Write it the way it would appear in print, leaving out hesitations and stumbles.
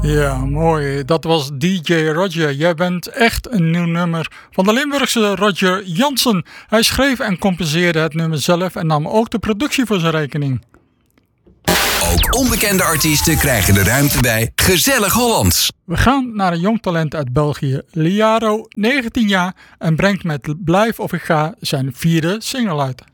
Ja, mooi. Dat was DJ Roger. Jij bent echt een nieuw nummer van de Limburgse Roger Jansen. Hij schreef en composeerde het nummer zelf en nam ook de productie voor zijn rekening. Ook onbekende artiesten krijgen de ruimte bij Gezellig Hollands. We gaan naar een jong talent uit België. Liaro, 19 jaar, en brengt met Blijf of ik ga zijn 4e single uit.